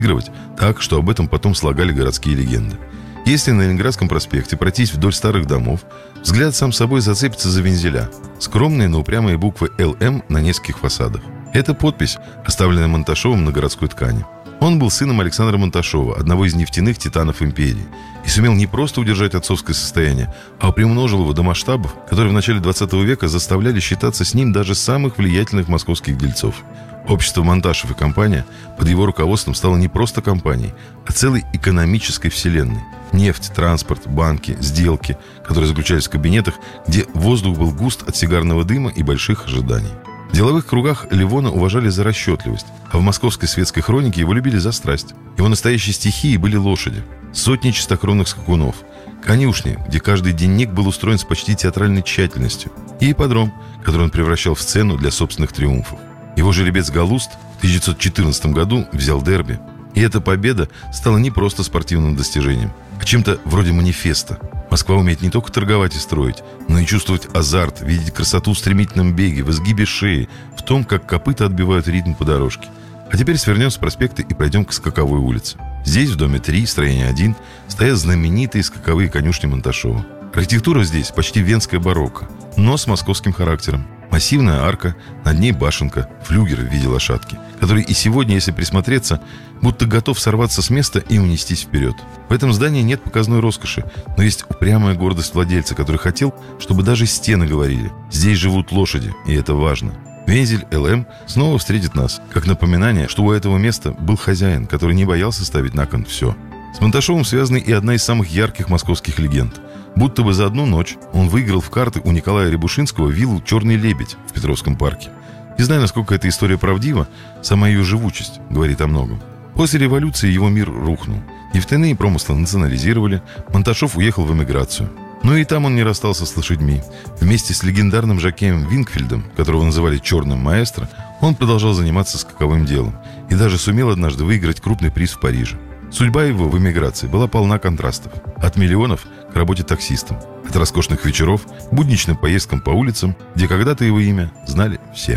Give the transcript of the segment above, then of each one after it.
проигрывать так, что об этом потом слагали городские легенды. Если на Ленинградском проспекте пройтись вдоль старых домов, взгляд сам собой зацепится за вензеля. Скромные, но упрямые буквы «ЛМ» на нескольких фасадах. Это подпись, оставленная Монташовым на городской ткани. Он был сыном Александра Монташова, одного из нефтяных титанов империи, и сумел не просто удержать отцовское состояние, а приумножил его до масштабов, которые в начале 20 века заставляли считаться с ним даже самых влиятельных московских дельцов. Общество «Монташев и компания» под его руководством стало не просто компанией, а целой экономической вселенной. Нефть, транспорт, банки, сделки, которые заключались в кабинетах, где воздух был густ от сигарного дыма и больших ожиданий. В деловых кругах Левона уважали за расчетливость, а в московской светской хронике его любили за страсть. Его настоящей стихией были лошади, сотни чистокровных скакунов, конюшни, где каждый денник был устроен с почти театральной тщательностью, и ипподром, который он превращал в сцену для собственных триумфов. Его жеребец Галуст в 1914 году взял дерби, и эта победа стала не просто спортивным достижением, а чем-то вроде манифеста. Москва умеет не только торговать и строить, но и чувствовать азарт, видеть красоту в стремительном беге, в изгибе шеи, в том, как копыта отбивают ритм по дорожке. А теперь свернем с проспекта и пройдем к Скаковой улице. Здесь, в доме 3, строение 1, стоят знаменитые скаковые конюшни Монташова. Архитектура здесь почти венская барокко, но с московским характером. Массивная арка, над ней башенка, флюгер в виде лошадки, который и сегодня, если присмотреться, будто готов сорваться с места и унестись вперед. В этом здании нет показной роскоши, но есть упрямая гордость владельца, который хотел, чтобы даже стены говорили: здесь живут лошади, и это важно. Вензель ЛМ снова встретит нас, как напоминание, что у этого места был хозяин, который не боялся ставить на кон все. С Монташовым связана и одна из самых ярких московских легенд. Будто бы за одну ночь он выиграл в карты у Николая Рябушинского виллу «Черный лебедь» в Петровском парке. Не знаю, насколько эта история правдива, сама ее живучесть говорит о многом. После революции его мир рухнул. Нефтяные промыслы национализировали, Монташов уехал в эмиграцию. Но и там он не расстался с лошадьми. Вместе с легендарным жокеем Винкфельдом, которого называли «Черным маэстро», он продолжал заниматься скаковым делом и даже сумел однажды выиграть крупный приз в Париже. Судьба его в эмиграции была полна контрастов. От миллионов к работе таксистом, от роскошных вечеров к будничным поездкам по улицам, где когда-то его имя знали все.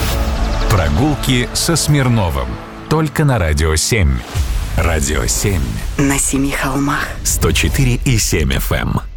Прогулки со Смирновым. Только на Радио 7. Радио 7. На 7 холмах. 104,7 FM.